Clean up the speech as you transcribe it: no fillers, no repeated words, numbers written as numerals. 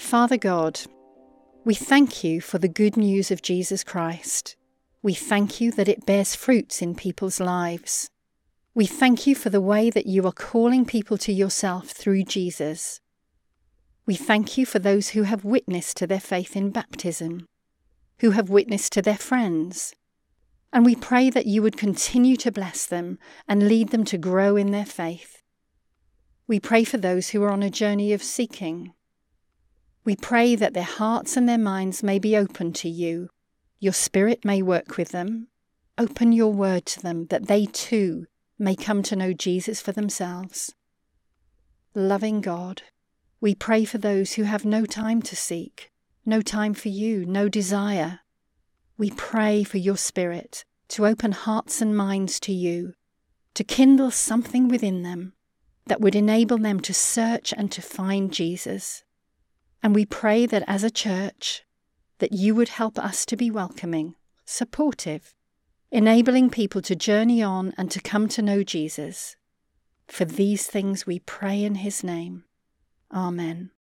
Father God, we thank you for the good news of Jesus Christ. We thank you that it bears fruits in people's lives. We thank you for the way that you are calling people to yourself through Jesus. We thank you for those who have witnessed to their faith in baptism, who have witnessed to their friends, and we pray that you would continue to bless them and lead them to grow in their faith. We pray for those who are on a journey of seeking. We pray that their hearts and their minds may be open to you. Your Spirit may work with them. Open your word to them that they too may come to know Jesus for themselves. Loving God, we pray for those who have no time to seek, no time for you, no desire. We pray for your Spirit to open hearts and minds to you, to kindle something within them that would enable them to search and to find Jesus. And we pray that as a church, that you would help us to be welcoming, supportive, enabling people to journey on and to come to know Jesus. For these things we pray in his name. Amen.